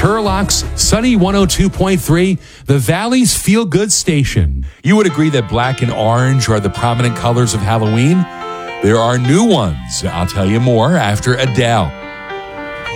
Turlock's Sunny 102.3, the Valley's feel-good station. You would agree that black and orange are the prominent colors of Halloween? There are new ones. I'll tell you more after Adele.